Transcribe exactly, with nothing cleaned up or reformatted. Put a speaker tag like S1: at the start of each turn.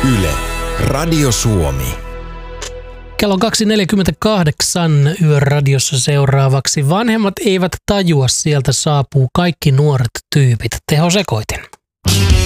S1: Yle, Radio Suomi.
S2: Kello on kaksi neljäkymmentäkahdeksan Yöradiossa seuraavaksi. Vanhemmat eivät tajua, sieltä saapuu kaikki nuoret tyypit. Teho sekoitin.